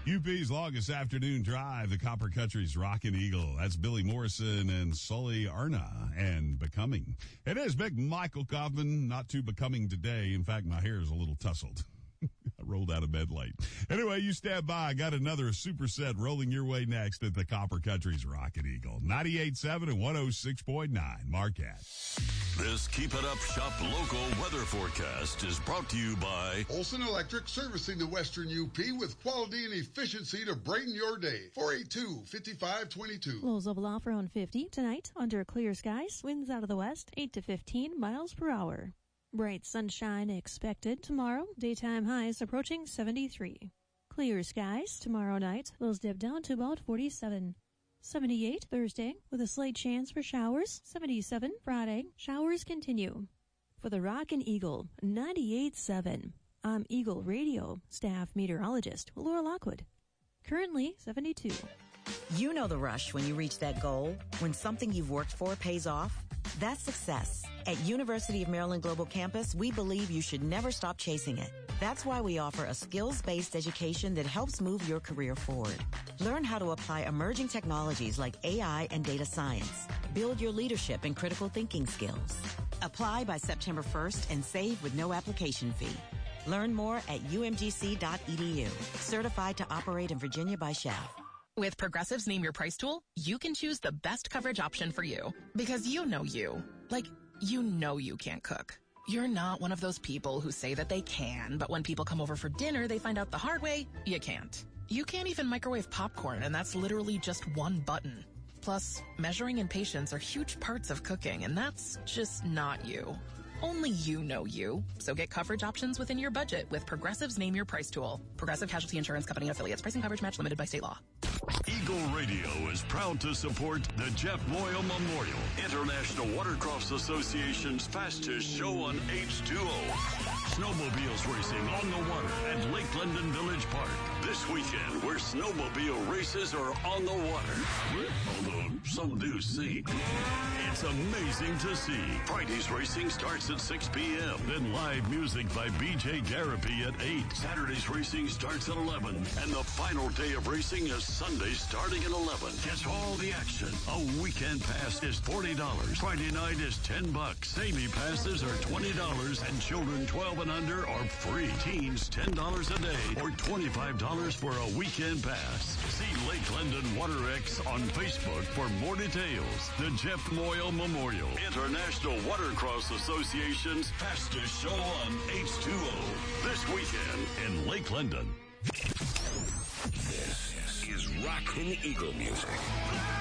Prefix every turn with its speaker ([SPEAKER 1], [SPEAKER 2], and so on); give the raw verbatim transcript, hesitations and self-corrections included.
[SPEAKER 1] U P's longest afternoon drive, the Copper Country's Rockin' Eagle. That's Billy Morrison and Sully Arna and Becoming. It is Big Michael Kaufman, not too becoming today. In fact, my hair is a little tousled. I rolled out of bed late. Anyway, you stand by. I got another superset rolling your way next at the Copper Country's Rockin' Eagle. ninety-eight point seven and one oh six point nine. Marquette.
[SPEAKER 2] This Keep It Up Shop local weather forecast is brought to you by
[SPEAKER 3] Olson Electric, servicing the Western U P with quality and efficiency to brighten your day. four eight two, five five two two.
[SPEAKER 4] Lows level off around fifty. Tonight, under clear skies, winds out of the west, eight to fifteen miles per hour. Bright sunshine expected tomorrow. Daytime highs approaching seventy-three. Clear skies tomorrow night. Lows dip down to about forty-seven. seventy-eight Thursday with a slight chance for showers. seventy-seven Friday. Showers continue. For the Rockin' Eagle, ninety-eight point seven. I'm Eagle Radio staff meteorologist Laura Lockwood. Currently seventy-two.
[SPEAKER 5] You know the rush when you reach that goal, when something you've worked for pays off. That's success. At University of Maryland Global Campus, we believe you should never stop chasing it. That's why we offer a skills-based education that helps move your career forward. Learn how to apply emerging technologies like A I and data science. Build your leadership and critical thinking skills. Apply by September first and save with no application fee. Learn more at u m g c dot e d u. Certified to operate in Virginia by S C H A F.
[SPEAKER 6] With Progressive's Name Your Price tool, you can choose the best coverage option for you. Because you know you. Like, you know you can't cook. You're not one of those people who say that they can, but when people come over for dinner, they find out the hard way, you can't. You can't even microwave popcorn, and that's literally just one button. Plus, measuring and patience are huge parts of cooking, and that's just not you. Only you know you. So get coverage options within your budget with Progressive's Name Your Price tool. Progressive Casualty Insurance Company affiliates. Pricing coverage match limited by state law.
[SPEAKER 2] Eagle Radio is proud to support the Jeff Moyle Memorial, International Watercrafts Association's fastest show on H two O. Snowmobiles racing on the water at Lake London Village Park this weekend, where snowmobile races are on the water. Although some do sink. It's amazing to see. Friday's racing starts at six p.m. Then live music by B J Garapi at eight. Saturday's racing starts at eleven. And the final day of racing is Sunday starting at eleven. Catch all the action. A weekend pass is forty dollars. Friday night is ten bucks. Samey passes are twenty dollars and children twelve and under are free. Teens ten dollars a day or twenty-five dollars for a weekend pass. See Lake London WaterX on Facebook for more details. The Jeff Moyle Memorial, International Watercross Association's fastest show on H two O this weekend in Lake London.
[SPEAKER 7] This is Rockin' Eagle music.